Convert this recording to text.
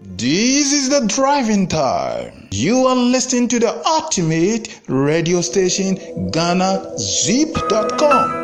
This is the driving time. You are listening to the ultimate radio station, GhanaZip.com.